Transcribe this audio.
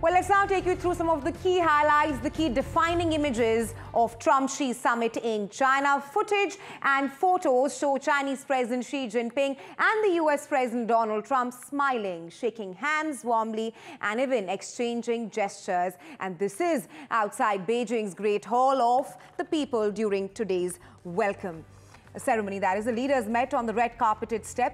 Well, let's now take you through some of the key highlights, the key defining images of Trump-Xi summit in China. Footage and photos show Chinese President Xi Jinping and the US President Donald Trump smiling, shaking hands warmly, and even exchanging gestures. And this is outside Beijing's Great Hall of the People during today's welcome ceremony. That is, the leaders met on the red carpeted steps